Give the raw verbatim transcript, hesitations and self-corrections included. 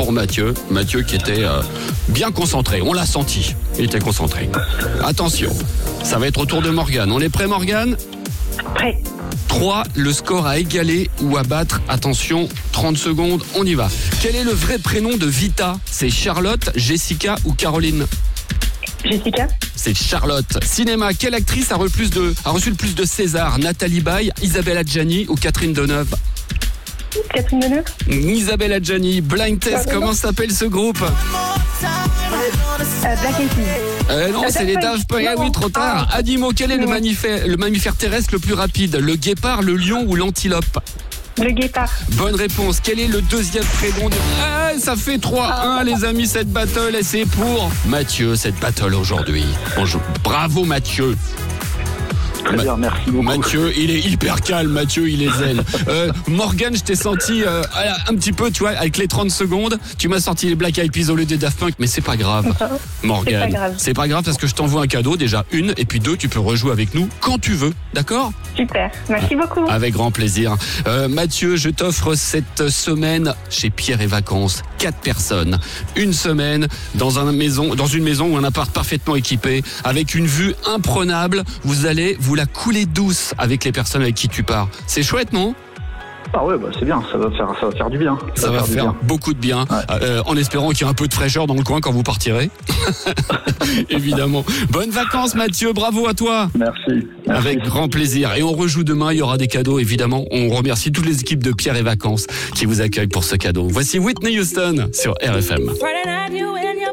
pour Mathieu. Mathieu qui était euh, bien concentré. On l'a senti. Il était concentré. Attention, ça va être au tour de Morgane. On est prêt, Morgane ? Prêt. trois, le score à égaler ou à battre. Attention, trente secondes, on y va. Quel est le vrai prénom de Vita ? C'est Charlotte, Jessica ou Caroline ? Jessica. C'est Charlotte. Cinéma, quelle actrice a, plus de, a reçu le plus de César ? Nathalie Baye, Isabelle Adjani ou Catherine Deneuve ? Catherine Deneuve. Isabelle Adjani. Blind Test, comment s'appelle ce groupe ? Euh, Black Eyed Peas. Euh, non, Euh, c'est les Daft Punk. Ah oui, trop tard. Adimo, quel est le mammifère, le mammifère terrestre le plus rapide ? Le guépard, le lion ou l'antilope ? Le guépard. Bonne réponse. Quel est le deuxième prénom de... Ah, ça fait trois un, les amis, cette battle, et c'est pour Mathieu, cette battle aujourd'hui. Bonjour. Bravo, Mathieu. Très bien, merci beaucoup. Mathieu, il est hyper calme, Mathieu, il est zen. Euh, Morgane, je t'ai senti euh, un petit peu, tu vois, avec les trente secondes, tu m'as sorti les Black Eyed Peas au lieu des Daft Punk, mais c'est pas grave, Morgane. C'est pas grave. C'est pas grave parce que je t'envoie un cadeau, déjà une, et puis deux, tu peux rejouer avec nous quand tu veux, d'accord ? Super. Merci beaucoup. Avec grand plaisir. Euh, Mathieu, je t'offre cette semaine chez Pierre et Vacances. Quatre personnes. Une semaine dans, un maison, dans une maison ou un appart parfaitement équipé, avec une vue imprenable. Vous allez vous la couler douce avec les personnes avec qui tu pars. C'est chouette, non ? Ah ouais, bah c'est bien, ça va faire, ça va faire du bien. Ça, ça va faire, faire beaucoup de bien, ouais. euh, en espérant qu'il y ait un peu de fraîcheur dans le coin quand vous partirez. Évidemment. Bonnes vacances, Mathieu, bravo à toi. Merci. Merci. Avec grand plaisir. Et on rejoue demain, il y aura des cadeaux, évidemment. On remercie toutes les équipes de Pierre et Vacances qui vous accueillent pour ce cadeau. Voici Whitney Houston sur R F M.